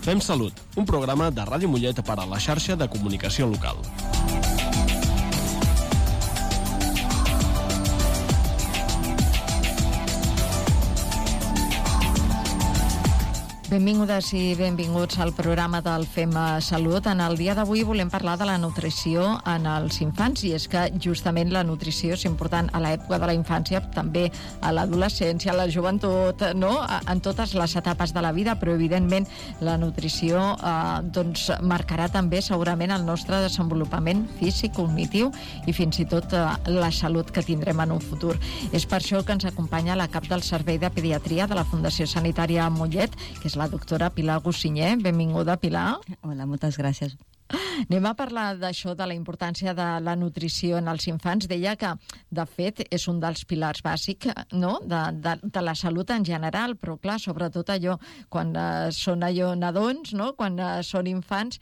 Fem Salut, un programa de Ràdio Mollet per a la xarxa de comunicació local. Benvingudes i benvinguts al programa del Fem Salut. En el dia d'avui volem parlar de la nutrició en els infants, i és que justament la nutrició és important a l'època de la infància, també a l'adolescència, a la joventut, no? En totes les etapes de la vida, però evidentment la nutrició marcarà també segurament el nostre desenvolupament físic, cognitiu i fins i tot la salut que tindrem en un futur. És per això que ens acompanya la cap del Servei de Pediatria de la Fundació Sanitària Mollet, que és la doctora Pilar Gossinyer. Benvinguda, Pilar. Hola, moltes gràcies. Anem a parlar d'això, de la importància de la nutrició en els infants. Deia que, de fet, és un dels pilars bàsics, no?, de la salut en general, però, clar, sobretot allò, quan són nadons, no?, quan són infants,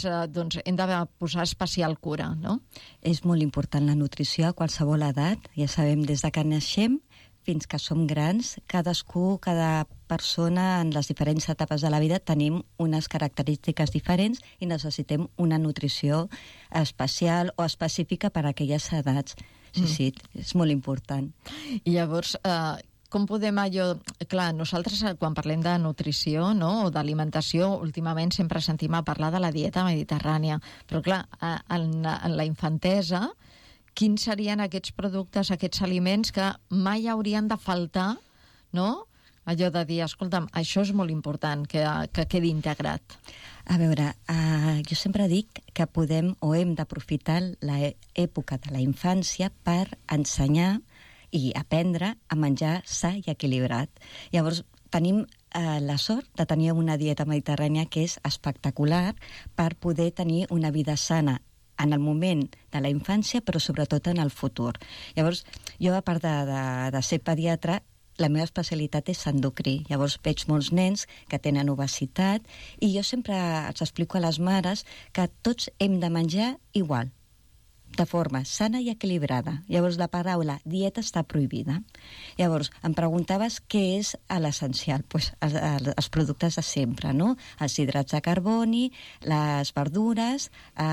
hem de posar especial cura, no? És molt important la nutrició a qualsevol edat. Ja sabem, des de que naixem fins que som grans, cadascú, cada persona en les diferents etapes de la vida tenim unes característiques diferents i necessitem una nutrició especial o específica per a aquelles edats. Sí, és molt important. I llavors, com podem Clar, nosaltres quan parlem de nutrició, no?, o d'alimentació, últimament sempre sentim a parlar de la dieta mediterrània, però clar, en la infantesa, quins serien aquests productes, aquests aliments que mai haurien de faltar, no? Allò de dir, escolta'm, això és molt important, que quedi integrat. A veure, jo sempre dic que podem o hem d'aprofitar l'època de la infància per ensenyar i aprendre a menjar sa i equilibrat. Llavors, tenim la sort de tenir una dieta mediterrània que és espectacular per poder tenir una vida sana en el moment de la infància, però sobretot en el futur. Llavors, jo, a part de ser pediatra, la meva especialitat és endocrí. Llavors, veig molts nens que tenen obesitat i jo sempre els explico a les mares que tots hem de menjar igual, de forma sana i equilibrada. Llavors, la paraula dieta està prohibida. Llavors, em preguntaves què és l'essencial? Pues, els productes de sempre, no? Els hidrats de carboni, les verdures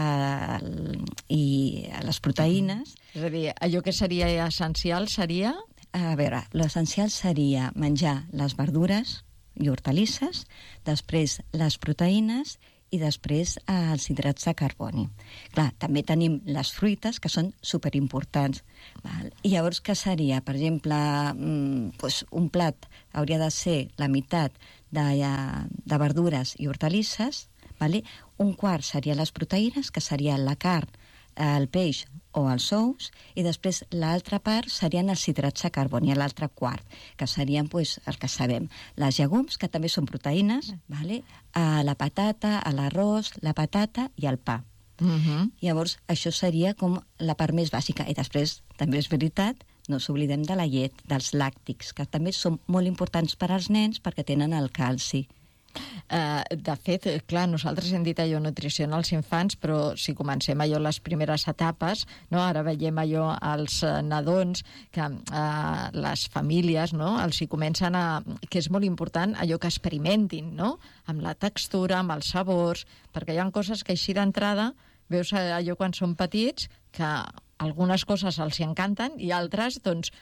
i les proteïnes. És a dir, allò que seria essencial seria? A veure, l'essencial seria menjar les verdures i hortalisses, després les proteïnes i després els hidrats de carboni. Clar, també tenim les fruites, que són superimportants. I llavors, què seria? Per exemple, un plat hauria de ser la meitat de verdures i hortalisses, un quart serien les proteïnes, que serien la carn, el peix o els ous, i després l'altra part serien els hidrats de carboni, l'altre quart, que serien el que sabem, les llegums, que també són proteïnes, la patata, l'arròs, la patata i el pa. Llavors, això seria com la part més bàsica. I després, també és veritat, no s'oblidem de la llet, dels làctics, que també són molt importants per als nens perquè tenen el calci. De fet, clar, nosaltres hem dit allò nutrició en els infants, però si comencem allò les primeres etapes, no? Ara veiem allò als nadons, que les famílies, no?, els hi comencen que és molt important allò que experimentin, no?, amb la textura, amb els sabors, perquè hi ha coses que així d'entrada veus allò quan són petits, que algunes coses els encanten i altres,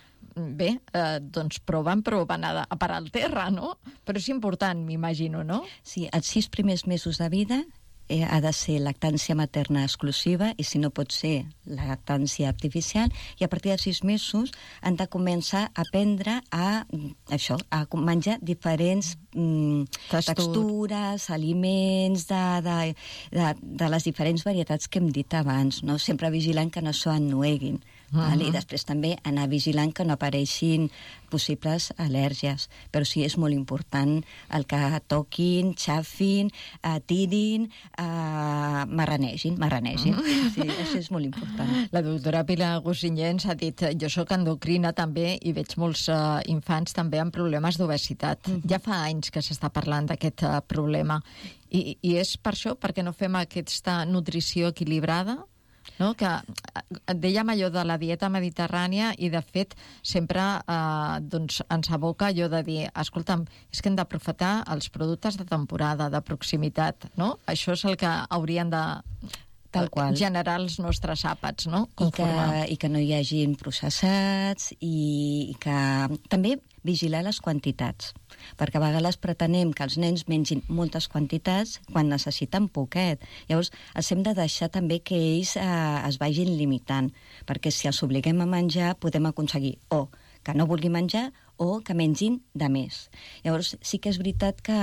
proven però van a parar al terra, no? Però és important, m'imagino, no? Sí, els 6 primers mesos de vida ha de ser lactància materna exclusiva i, si no pot ser, lactància artificial, i a partir de 6 mesos han de començar a aprendre a menjar diferents textures, aliments de les diferents varietats que hem dit abans, no? Sempre vigilant que no s'ho ennueguin. I després també anar vigilant que no apareixin possibles al·lèrgies, però sí, és molt important el que toquin, xafin, tirin, marranegin. Sí, això és molt important. La doctora Pilar Gossinyer ens ha dit, jo soc endocrina també i veig molts infants també amb problemes d'obesitat. Ja fa anys que s'està parlant d'aquest problema i és per això, perquè no fem aquesta nutrició equilibrada? no? Que dèiem allò de la dieta mediterrània i, de fet, sempre doncs, ens aboca allò de dir, escolta'm, és que hem d'aprofitar els productes de temporada, de proximitat, no? Això és el que haurien de tal qual. Generar els nostres àpats, no? I que no hi hagin processats i que també vigilar les quantitats, perquè a vegades pretenem que els nens mengin moltes quantitats quan necessiten poquet. Llavors, els hem de deixar també que ells es vagin limitant, perquè si els obliguem a menjar podem aconseguir o que no vulgui menjar o que mengin de més. Llavors, sí que és veritat que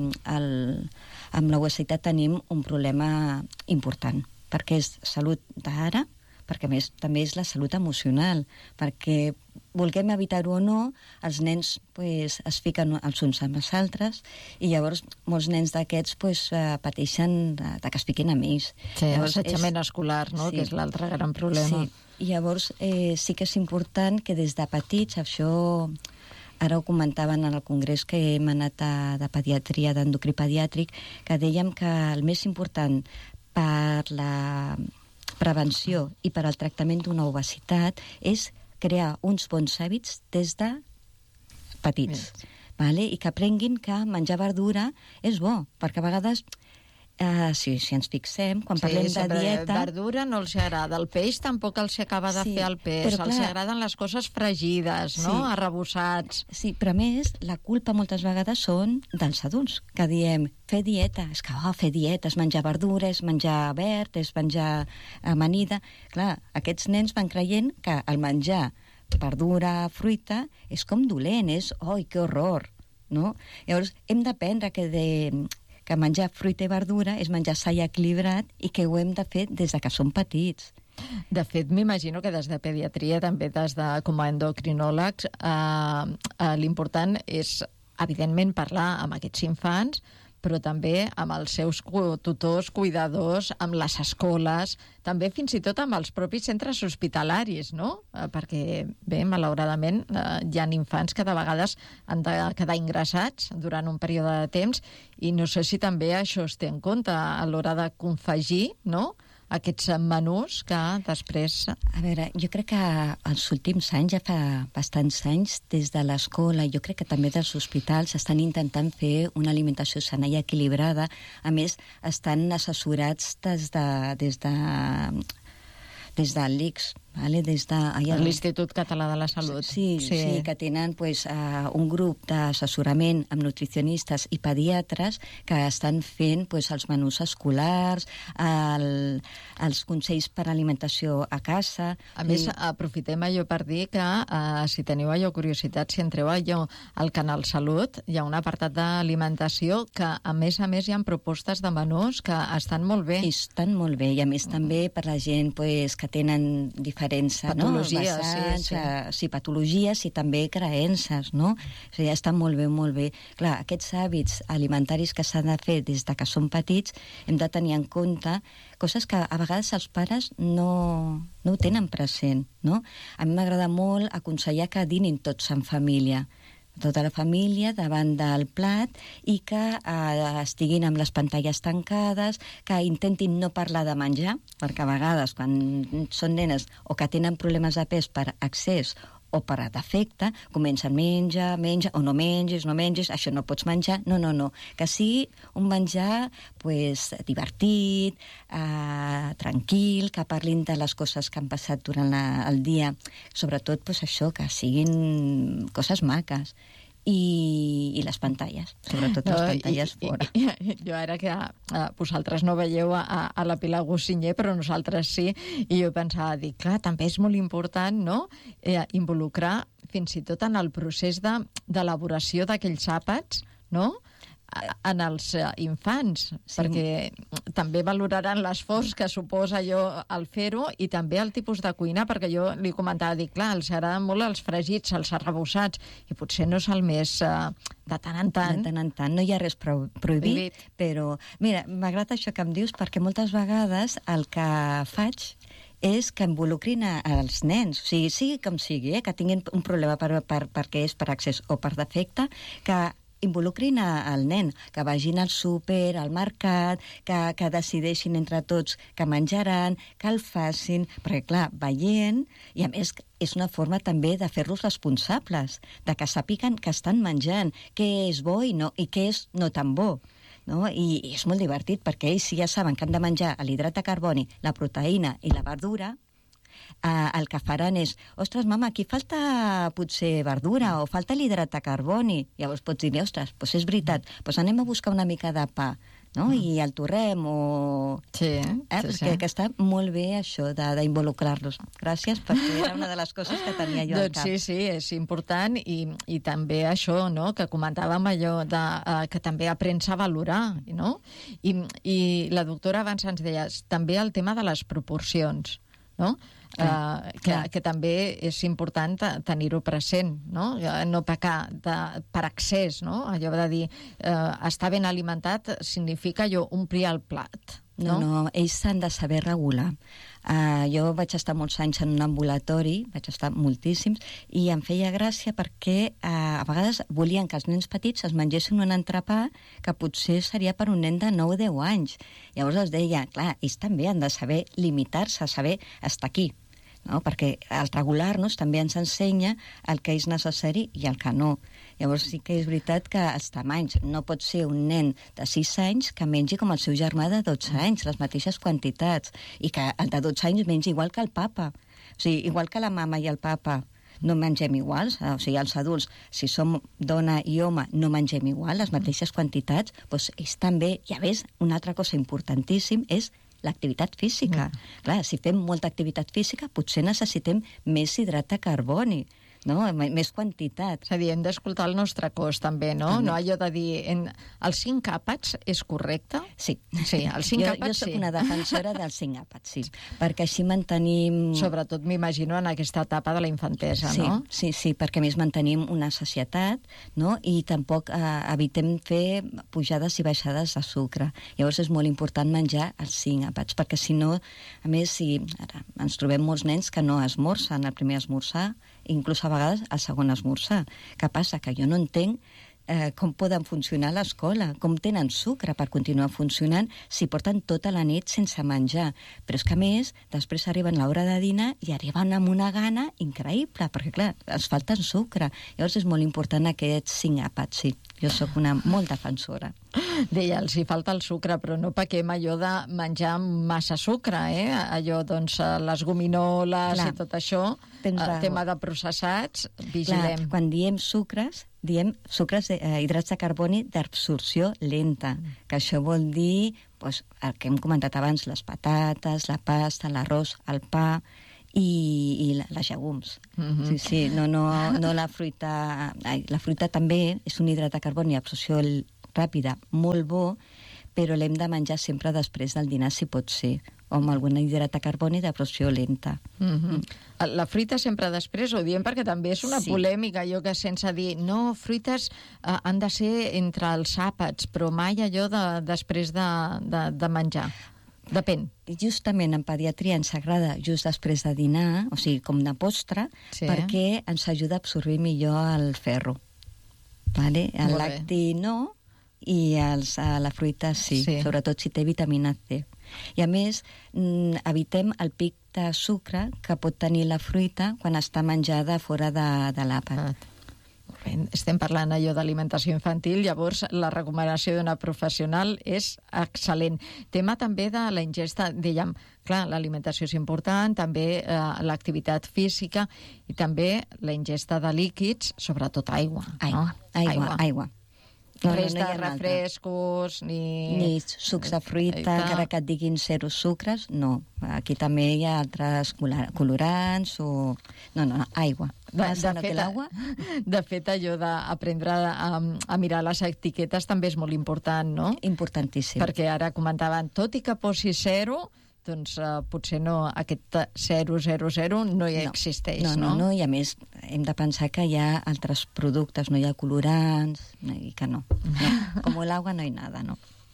amb l'obesitat tenim un problema important, perquè és salut d'ara, perquè a més també és la salut emocional, perquè vulguem evitar-ho o no, els nens pues, es fiquen els uns amb els altres i llavors molts nens d'aquests pues, pateixen de que es fiquin amb ells. Sí, l'assetjament escolar, no? Sí. Que és l'altre gran problema. Sí, i llavors sí que és important que des de petits, això ara ho comentaven en el congrés que hem anat de pediatria, d'endocrí pediàtric, que dèiem que el més important per la prevenció i per al tractament d'una obesitat és crear uns bons hàbits des de petits, vale? I que aprenguin que menjar verdura és bo, perquè a vegades si ens fixem, quan parlem de dieta... Verdura no els agrada, el peix tampoc els acaba de fer el peix, els agraden les coses fregides, no? Arrebossats. Sí, però a més, la culpa moltes vegades són dels adults, que diem, fer dieta, és que fer dieta és menjar verdura, és menjar verd, és menjar amanida... Clar, aquests nens van creient que el menjar verdura, fruita, és com dolent, és, oi, que horror, no? Llavors, hem d'aprendre que menjar fruita i verdura és menjar sa i equilibrat i que ho hem de fer des de que som petits. De fet, m'imagino que des de pediatria, també des de com a endocrinòlegs, l'important és, evidentment, parlar amb aquests infants, però també amb els seus tutors, cuidadors, amb les escoles, també fins i tot amb els propis centres hospitalaris, no? Perquè, bé, malauradament, hi ha infants que de vegades han de quedar ingressats durant un període de temps i no sé si també això es té en compte a l'hora de confegir, no?, aquests menús que després... A veure, jo crec que els últims anys, ja fa bastants anys, des de l'escola, jo crec que també dels hospitals, estan intentant fer una alimentació sana i equilibrada. A més, estan assessorats des de l'ICS, vale? l'Institut Català de la Salut. Sí, que tenen un grup d'assessorament amb nutricionistes i pediatres que estan fent els menús escolars, els consells per alimentació a casa. A més, aprofitem allò per dir que si teniu allò curiositat, si entreu allò al Canal Salut, hi ha un apartat d'alimentació que, a més, hi ha propostes de menús que estan molt bé. Estan molt bé, i a més també per la gent que tenen diferents patologies, patologies i també creences, no? O sigui, està molt bé, molt bé. Clar, aquests hàbits alimentaris que s'han de fer des de que som petits hem de tenir en compte coses que a vegades els pares no ho tenen present, no? A mi m'agrada molt aconsellar que dinin tots en família, tota la família davant del plat i que estiguin amb les pantalles tancades, que intentin no parlar de menjar, perquè a vegades quan són nenes o que tenen problemes de pes per excés o per defecte, comencen menja, o no mengis, això no pots menjar, no, que sigui un menjar divertit, tranquil, que parlin de les coses que han passat durant el dia, sobretot això, que siguin coses maques. I les pantalles, sobretot les pantalles fora. Jo ara que vosaltres no veieu a la Pilar Gossinyer, però nosaltres sí, i jo pensava, clar, també és molt important, no?, involucrar fins i tot en el procés d'elaboració d'aquells àpats, no?, en els infants, perquè també valoraran l'esforç que suposa allò al fer-ho i també el tipus de cuina, perquè jo li comentava, clar, els agraden molt els fregits, els arrebossats, i potser no és el més de tant en tant. De tant en tant, no hi ha res prohibit, però, mira, m'agrada això que em dius, perquè moltes vegades el que faig és que involucrin els nens, sigui com sigui, que tinguin un problema perquè és per excés o per defecte, que involucrin al nen, que vagin al súper, al mercat, que decideixin entre tots que menjaran, que el facin, perquè, clar, veient, i a més és una forma també de fer-los responsables, de que sàpiguen que estan menjant, què és bo i què és no tan bo. No? I és molt divertit, perquè ells, si ja saben que han de menjar l'hidrat de carboni, la proteïna i la verdura, el que faran és, ostres, mama, aquí falta potser verdura o falta l'hidrat de carboni. Llavors pots dir, ostres, doncs és veritat, doncs anem a buscar una mica de pa, no? I el torrem o... Sí, sí. Que està molt bé això d'involucrar-los. Gràcies, perquè era una de les coses que tenia jo al cap. Sí, és important i també això, no?, que comentàvem allò que també aprens a valorar, no? I la doctora abans ens deia també el tema de les proporcions, no? Que també és important tenir-ho present, no? No pecar per excés, no? Allò de dir estar ben alimentat significa allò omplir el plat. No, ells s'han de saber regular. Jo vaig estar molts anys en un ambulatori, vaig estar moltíssims, i em feia gràcia perquè a vegades volien que els nens petits es mengessin un entrepà que potser seria per un nen de 9 o 10 anys. Llavors els deia, clar, ells també han de saber limitar-se, saber estar aquí, no? Perquè el regular-nos també ens ensenya el que és necessari i el que no. Llavors sí que és veritat que els tamanys, no pot ser un nen de 6 anys que mengi com el seu germà de 12 anys, les mateixes quantitats, i que el de 12 anys mengi igual que el papa. O sigui, igual que la mama i el papa no mengem iguals, o sigui, els adults, si som dona i home, no mengem igual, les mateixes quantitats, doncs ells també. I a més, una altra cosa importantíssim és l'activitat física. Clar, si fem molta activitat física, potser necessitem més hidrat de carboni, no? Més quantitat. És a dir, hem d'escoltar el nostre cos, també, no? No allò de dir, els 5 àpats és correcte? Sí. Sí, els 5 àpats, jo soc una defensora dels 5 àpats, sí. Perquè així mantenim... Sobretot, m'imagino, en aquesta etapa de la infantesa, no? Sí, perquè a més mantenim una sacietat, no? I tampoc evitem fer pujades i baixades de sucre. Llavors és molt important menjar els 5 àpats, perquè si no, a més, ara ens trobem molts nens que no esmorzen el primer esmorzar, inclús a vegades el segon esmorzar. Què passa? Que jo no entenc com poden funcionar a l'escola, com tenen sucre per continuar funcionant si porten tota la nit sense menjar. Però és que, a més, després arriben l'hora de dinar i arriben amb una gana increïble, perquè, clar, els falten sucre. Llavors és molt important aquests 5 àpats, sí. Jo sóc una molt defensora. Deia, els hi falta el sucre, però no pequem allò de menjar massa sucre, Allò, doncs, les gominoles i tot això, el tema de processats, vigilem. Clar, quan diem sucres hidrats de carboni d'absorció lenta, que això vol dir doncs, el que hem comentat abans, les patates, la pasta, l'arròs, el pa i les llegums. Sí, no la fruita. La fruita també és un hidrat de carboni d'absorció ràpida, molt bo, però l'hem de menjar sempre després del dinar, si pot ser, o amb algun hidrat de carboni d'absorció lenta. La fruita sempre després, ho diem perquè també és una polèmica, allò que sense dir, no, fruites han de ser entre els àpats, però mai allò després de menjar. Depèn. Justament en pediatria ens agrada just després de dinar, o sigui, com de postre, perquè ens ajuda a absorbir millor el ferro. Vale? El lacti no, i la fruita sí, sobretot si té vitamina C. I a més, evitem el pic de sucre que pot tenir la fruita quan està menjada fora de l'àpat. Estem parlant allò d'alimentació infantil, llavors la recomanació d'una professional és excel·lent. Tema també de la ingesta, dèiem, clar, l'alimentació és important, també l'activitat física i també la ingesta de líquids, sobretot aigua. Aigua. Res de refrescos, ni sucs de fruita, encara que et diguin 0 sucres, no. Aquí també hi ha altres colorants o... No, aigua. De fet, allò d'aprendre a mirar les etiquetes també és molt important, no? Importantíssim. Perquè ara comentaven, tot i que posi 0... doncs potser no, aquest 000 no hi existeix, no? No, i a més hem de pensar que hi ha altres productes, no hi ha colorants, i que no. Com l'aigua no hi ha nada, no?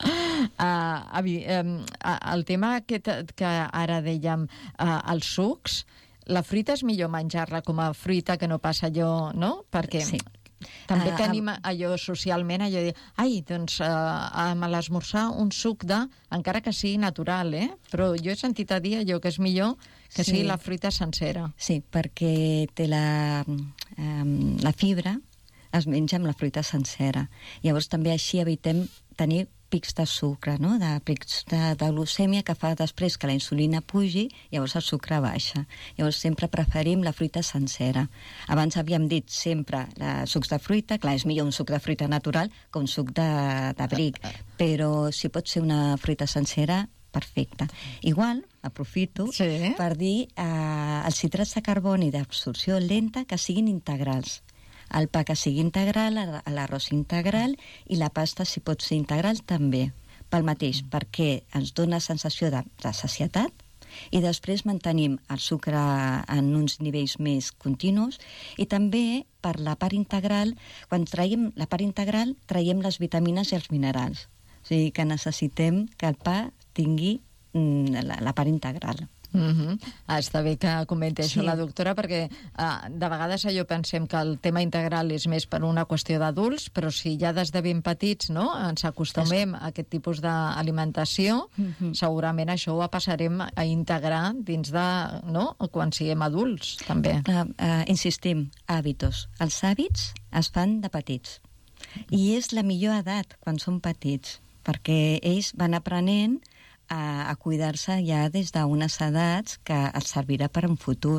El tema que ara dèiem, els sucs, la fruita és millor menjar-la com a fruita que no passa allò, no? Perquè També tenim allò socialment, allò de dir, ai, doncs a l'esmorzar un suc de, encara que sigui natural, però jo he sentit a dir allò que és millor que sigui la fruita sencera. Sí, perquè té la fibra, es menja amb la fruita sencera. Llavors també així evitem tenir pics de sucre, no? De pics de glucèmia que fa després que la insulina pugi, llavors el sucre baixa. Llavors sempre preferim la fruita sencera. Abans havíem dit sempre sucs de fruita, clar, és millor un suc de fruita natural que un suc de bric, però si pot ser una fruita sencera, perfecte. Igual, aprofito per dir els hidrats de carboni d'absorció lenta que siguin integrals. El pa que sigui integral, l'arròs integral i la pasta, si pot ser integral, també. Pel mateix, perquè ens dona sensació de sacietat i després mantenim el sucre en uns nivells més continus i també per la part integral, quan traiem la part integral, traiem les vitamines i els minerals. O sigui que necessitem que el pa tingui la part integral. Està bé que comenti això la doctora, perquè de vegades allò pensem que el tema integral és més per una qüestió d'adults, però si ja des de ben petits ens acostumem a aquest tipus d'alimentació, segurament això ho passarem a integrar dins de quan siguem adults, també. Insistim, hàbitos. Els hàbits es fan de petits. I és la millor edat quan són petits, perquè ells van aprenent a cuidar-se ja des d'unes edats que els servirà per un futur.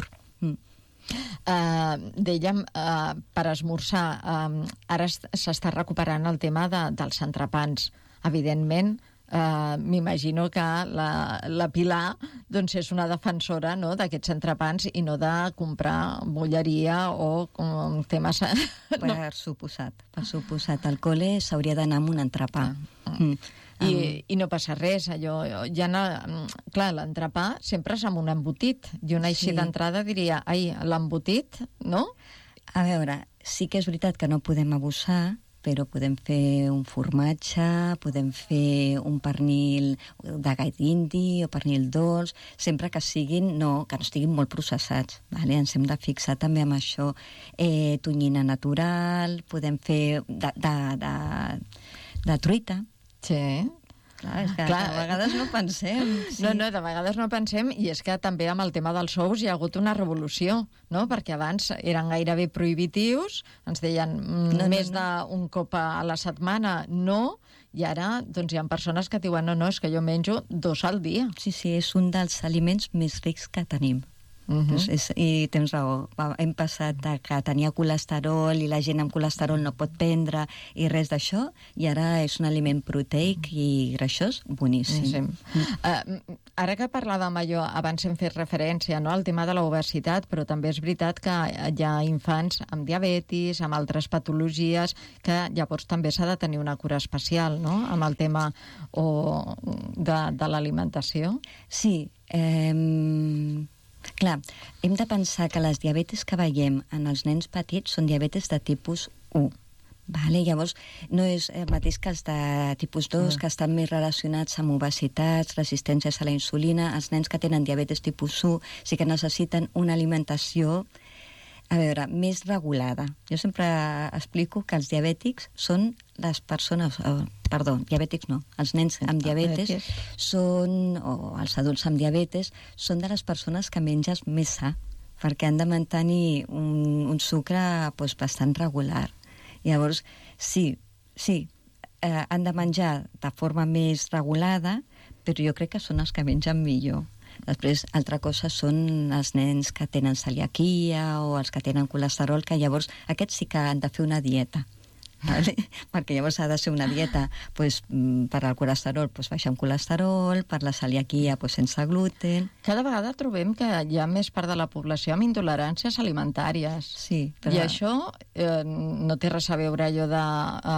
Dèiem, per esmorzar, ara s'està recuperant el tema dels entrepans. Evidentment, m'imagino que la Pilar és una defensora d'aquests entrepans i no de comprar bolleria o temes... Per suposat. Al col·le s'hauria d'anar amb un entrepà. I no passa res, allò... Clar, l'entrepà sempre és amb un embotit. I una així d'entrada diria, ai, l'embotit, no? A veure, sí que és veritat que no podem abusar, però podem fer un formatge, podem fer un pernil de gat indi o pernil dolç, sempre que siguin, que no estiguin molt processats. Ens hem de fixar també amb això. Tonyina natural, podem fer de truita. Sí. Clar, de vegades no pensem. Sí. No, de vegades no pensem, i és que també amb el tema dels ous hi ha hagut una revolució, no? Perquè abans eren gairebé prohibitius, ens deien més d'un cop a la setmana, no, i ara hi ha persones que diuen no, és que jo menjo 2 al dia. Sí, és un dels aliments més rics que tenim. I tens raó, hem passat de que tenia colesterol i la gent amb colesterol no pot prendre i res d'això, i ara és un aliment proteic i greixós boníssim. Ara que parlàvem allò, abans hem fet referència al tema de l'obesitat, però també és veritat que hi ha infants amb diabetis, amb altres patologies, que llavors també s'ha de tenir una cura especial, no?, amb el tema de l'alimentació. Sí, clar, hem de pensar que les diabetis que veiem en els nens petits són diabetis de tipus 1. Llavors, no és el mateix que els de tipus 2, que estan més relacionats amb obesitats, resistències a la insulina. Els nens que tenen diabetis tipus 1 sí que necessiten una alimentació, a veure, més regulada. Jo sempre explico que els diabètics són les persones... diabètics no. Els nens amb diabetes són, o els adults amb diabetes, són de les persones que menges més sa, perquè han de mantenir un sucre bastant regular. Llavors, sí, han de menjar de forma més regulada, però jo crec que són els que mengen millor. Després, altra cosa són els nens que tenen celiaquia o els que tenen colesterol, que llavors aquests sí que han de fer una dieta. Perquè llavors ha de ser una dieta per al colesterol baixar amb colesterol, per la celiaquia sense gluten. Cada vegada trobem que hi ha més part de la població amb intoleràncies alimentàries. Sí, I això no té res a veure allò de...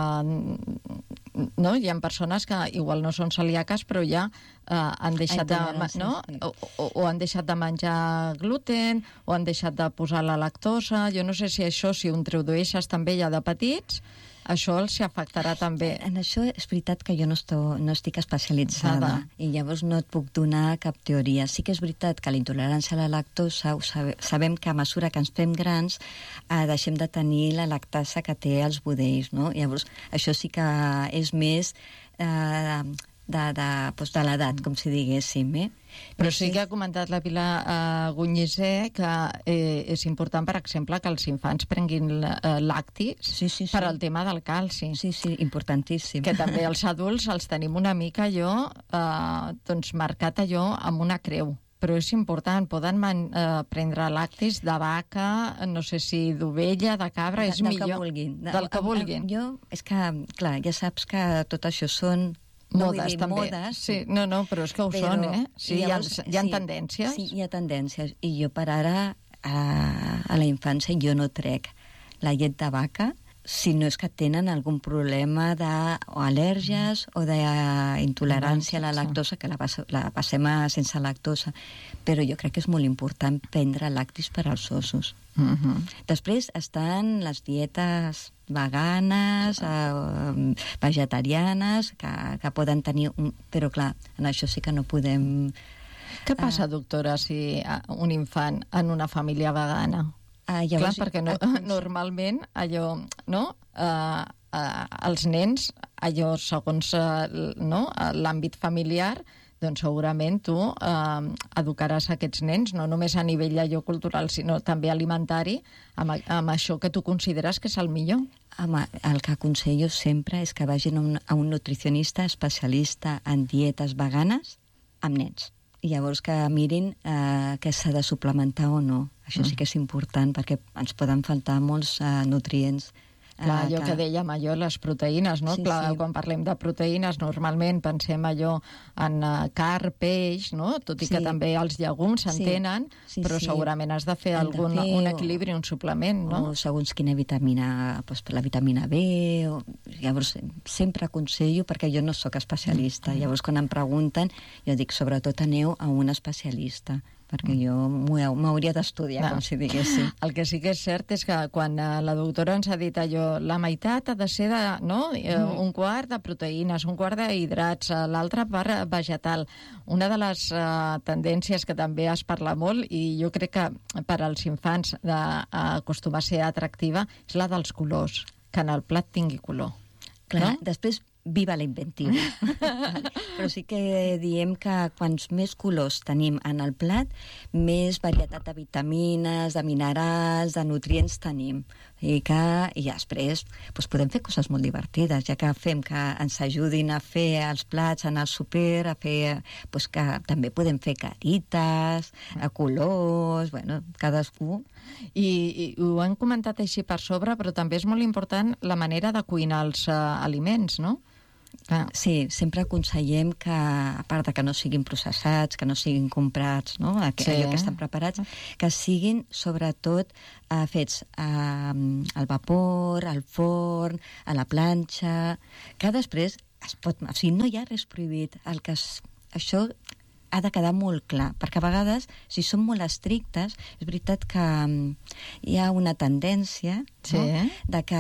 No? Hi ha persones que igual no són celíaques, però ja han deixat o han deixat de menjar gluten, o han deixat de posar la lactosa. Jo no sé si això, si ho introdueixes també ja de petits, això els afectarà també. En això és veritat que jo no estic especialitzada i llavors no et puc donar cap teoria. Sí que és veritat que la intolerància a la lactosa sabem que a mesura que ens fem grans deixem de tenir la lactasa que té els budells, no? Llavors això sí que és més de l'edat, com si diguéssim, Però sí que ha comentat la Pilar Gunyisé que és important, per exemple, que els infants prenguin làctics per al tema del calci. Sí, importantíssim. Que també els adults els tenim una mica marcat allò amb una creu. Però és important, poden prendre làctics de vaca, no sé si d'ovella, de cabra, és millor. Del que vulguin. Jo, és que, clar, ja saps que tot això són modes, també. Sí, però és que ho són, Sí, llavors, hi ha tendències. Sí, hi ha tendències. I jo per ara, a la infància, jo no trec la llet de vaca, si no és que tenen algun problema d'al·lèrgies o d'intolerància a la lactosa, que la passem sense lactosa. Però jo crec que és molt important prendre làctics per als ossos. Després estan les dietes veganes, vegetarianes, que poden tenir... Però, clar, en això sí que no podem... Què passa, doctora, si un infant en una família vegana? Clar, perquè normalment allò, els nens, allò segons l'àmbit familiar, doncs segurament tu educaràs aquests nens, no només a nivell allò cultural, sinó també alimentari, amb això que tu consideres que és el millor. Home, el que aconsello sempre és que vagin a un nutricionista especialista en dietes veganes amb nens. I llavors que mirin què s'ha de suplementar o no. Això sí que és important, perquè ens poden faltar molts nutrients. Clar, allò que dèiem, les proteïnes, no? Clar, quan parlem de proteïnes, normalment pensem allò en carn, peix, no? Tot i que també els llegums s'entenen, però segurament has de fer un equilibri, un suplement, no? O segons quina vitamina, la vitamina B... Llavors, sempre aconsello, perquè jo no sóc especialista, llavors quan em pregunten, jo dic, sobretot aneu a un especialista, perquè jo m'hauria d'estudiar, com si diguéssim. El que sí que és cert és que quan la doctora ens ha dit allò, la meitat ha de ser un quart de proteïnes, un quart d'hidrats, l'altra part vegetal. Una de les tendències que també es parla molt, i jo crec que per als infants acostuma a ser atractiva, és la dels colors, que en el plat tingui color. Clar, després viva la inventiva. Però sí que diem que quants més colors tenim en el plat, més varietat de vitamines, de minerals, de nutrients tenim. I després podem fer coses molt divertides, ja que fem que ens ajudin a fer els plats en el súper, a fer que també podem fer carites, a colors, cadascú. I ho han comentat així per sobre, però també és molt important la manera de cuinar els aliments, no? Sí, sempre aconsellem que, a part de que no siguin processats, que no siguin comprats, no? Allò que estan preparats, que siguin, sobretot, fets al vapor, al forn, a la planxa, que després no hi ha res prohibit. Això ha de quedar molt clar, perquè a vegades, si som molt estrictes, és veritat que hi ha una tendència de que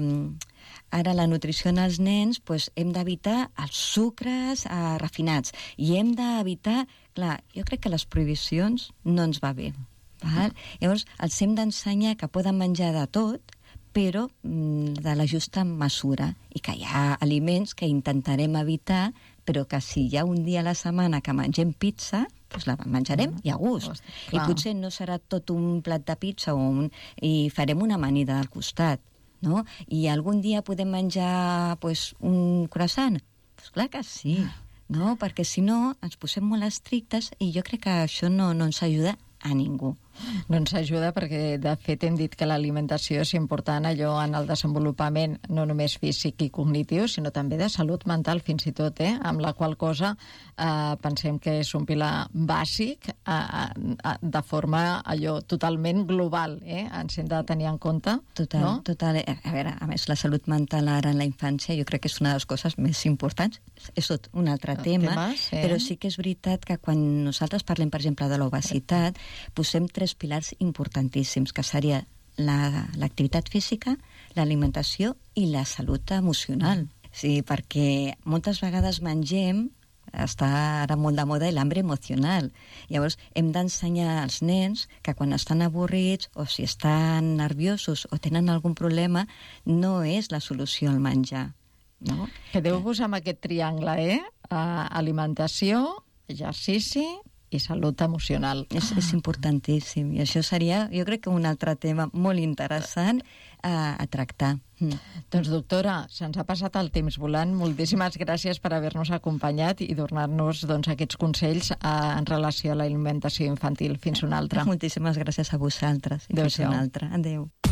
ara la nutrició en els nens hem d'evitar els sucres refinats i hem d'evitar... Clar, jo crec que les prohibicions no ens va bé. Llavors, els hem d'ensenyar que poden menjar de tot, però de la justa mesura, i que hi ha aliments que intentarem evitar, però que si hi ha un dia a la setmana que mengem pizza, la menjarem i a gust. I potser no serà tot un plat de pizza i farem una amanida al costat, no? I algun dia podem menjar un croissant? Clar que sí, no? Perquè si no ens posem molt estrictes i jo crec que això no ens ajuda a ningú. No ens ajuda perquè, de fet, hem dit que l'alimentació és important allò en el desenvolupament no només físic i cognitiu, sinó també de salut mental, fins i tot, amb la qual cosa pensem que és un pilar bàsic de forma allò totalment global, ens hem de tenir en compte. Total. A veure, a més, la salut mental ara en la infància jo crec que és una de les coses més importants. És tot un altre tema, però sí que és veritat que quan nosaltres parlem, per exemple, de l'obesitat, posem 3 pilars importantíssims, que seria l'activitat física, l'alimentació i la salut emocional. Sí, perquè moltes vegades mengem, està ara molt de moda l'hambre emocional. Llavors, hem d'ensenyar als nens que quan estan avorrits o si estan nerviosos o tenen algun problema, no és la solució al menjar. No? Quedeu-vos amb aquest triangle, alimentació, exercici i salut emocional. És importantíssim. I això seria, jo crec que un altre tema molt interessant a tractar. Doncs, doctora, se'ns ha passat el temps volant. Moltíssimes gràcies per haver-nos acompanyat i donar-nos aquests consells en relació a l'alimentació infantil. Fins una altra. Moltíssimes gràcies a vosaltres. Fins una altra. Adéu.